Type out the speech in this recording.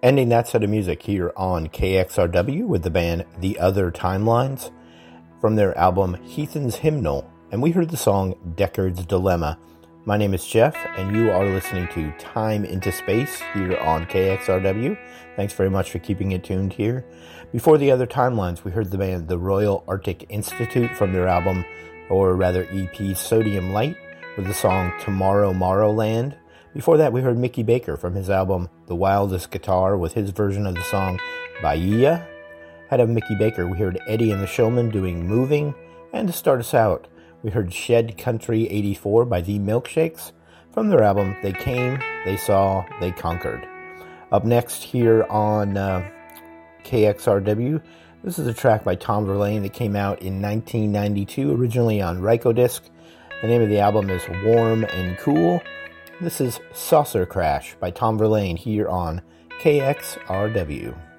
Ending that set of music here on KXRW with the band The Other Timelines from their album Heathen's Hymnal, and we heard the song Deckard's Dilemma. My name is Jeff, and you are listening to Time into Space here on KXRW. Thanks very much for keeping it tuned here. Before The Other Timelines, we heard the band The Royal Arctic Institute from their album, or rather EP, Sodium Light, with the song Tomorrow Morrowland. Before that, we heard Mickey Baker from his album The Wildest Guitar with his version of the song Bahia. Ahead of Mickey Baker, we heard Eddie and the Showmen doing Moving. And to start us out, we heard Shed Country 84 by The Milkshakes from their album They Came, They Saw, They Conquered. Up next here on KXRW, this is a track by Tom Verlaine that came out in 1992, originally on Rykodisc. The name of the album is Warm and Cool. This is Saucer Crash by Tom Verlaine here on KXRW.